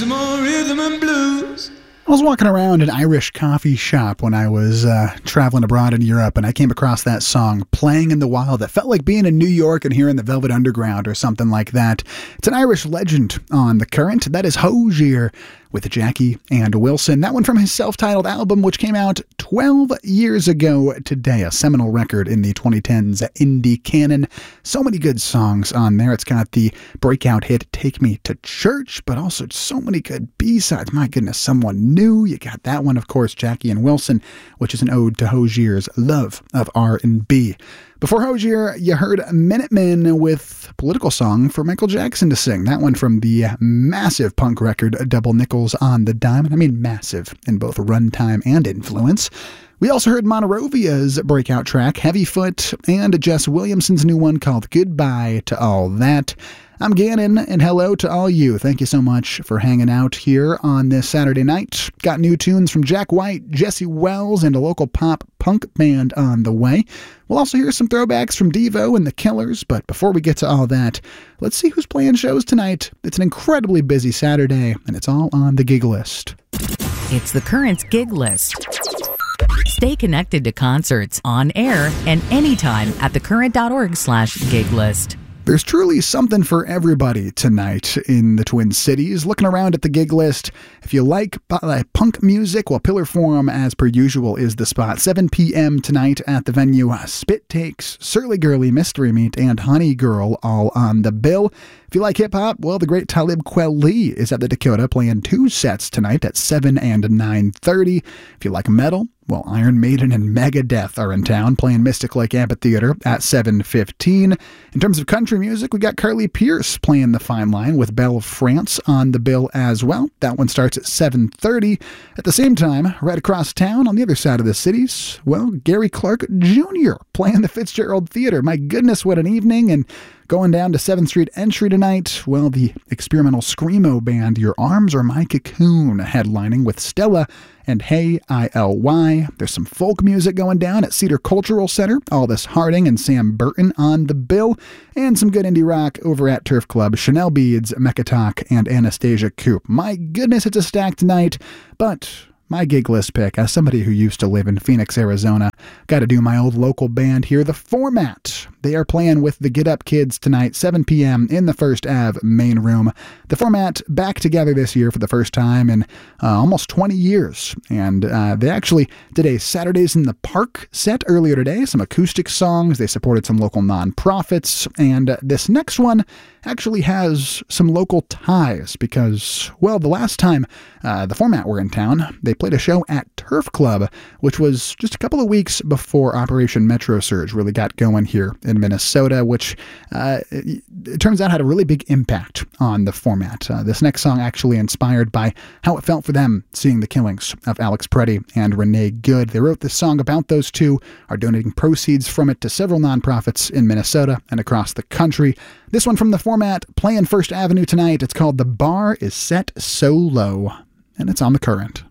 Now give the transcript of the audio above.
More rhythm and blues. I was walking around an Irish coffee shop when I was traveling abroad in Europe, and I came across that song, Playing in the Wild, that felt like being in New York and hearing the Velvet Underground or something like that. It's an Irish legend on the current. That is Hozier with Jackie and Wilson. That one from his self-titled album, which came out 12 years ago today, a seminal record in the 2010s indie canon. So many good songs on there. It's got the breakout hit Take Me to Church, but also so many good B-sides. My goodness, Someone New. You got that one, of course, Jackie and Wilson, which is an ode to Hozier's love of R&B. Before Hozier, you heard Minutemen with a political song for Michael Jackson to sing. That one from the massive punk record Double Nickels on the Dime. I mean massive in both runtime and influence. We also heard Monterovia's breakout track, Heavyfoot, and Jess Williamson's new one called Goodbye to All That. I'm Gannon, and hello to all you. Thank you so much for hanging out here on this Saturday night. Got new tunes from Jack White, Jesse Wells, and a local pop-punk band on the way. We'll also hear some throwbacks from Devo and The Killers, but before we get to all that, let's see who's playing shows tonight. It's an incredibly busy Saturday, and it's all on the gig list. It's the Current Gig List. Stay connected to concerts on air and anytime at thecurrent.org/gig list. There's truly something for everybody tonight in the Twin Cities. Looking around at the gig list, if you like punk music, well, Pillar Forum, as per usual, is the spot. 7 p.m. tonight at the venue. Spit Takes, Surly Girly, Mystery Meat, and Honey Girl all on the bill. If you like hip-hop, well, the great Talib Kweli is at the Dakota playing 2 sets tonight at 7 and 9:30. If you like metal, well, Iron Maiden and Megadeth are in town playing Mystic Lake Amphitheater at 7:15. In terms of country music, we got Carly Pearce playing the Fine Line with Belle of France on the bill as well. That one starts at 7:30. At the same time, right across town on the other side of the cities, well, Gary Clark Jr. playing the Fitzgerald Theater. My goodness, what an evening. And going down to 7th Street Entry tonight, well, the experimental screamo band Your Arms Are My Cocoon headlining with Stella and Hey ILY. There's some folk music going down at Cedar Cultural Center. Aldous Harding and Sam Burton on the bill. And some good indie rock over at Turf Club. Chanel Beads, Mekatok, and Anastasia Coop. My goodness, it's a stacked night, but my gig list pick, as somebody who used to live in Phoenix, Arizona, got to do my old local band here, The Format. They are playing with the Get Up Kids tonight, 7 p.m. in the First Ave main room. The Format back together this year for the first time in almost 20 years. And they actually did a Saturdays in the Park set earlier today, some acoustic songs. They supported some local nonprofits. And this next one actually has some local ties because, well, the last time The Format were in town, they played a show at Turf Club, which was just a couple of weeks before Operation Metro Surge really got going here in Minnesota, which it turns out had a really big impact on The Format. This next song actually inspired by how it felt for them seeing the killings of Alex Preddy and Renee Good. They wrote this song about those two, are donating proceeds from it to several nonprofits in Minnesota and across the country. This one from The Format, playing First Avenue tonight. It's called The Bar Is Set So Low, and it's on The Current.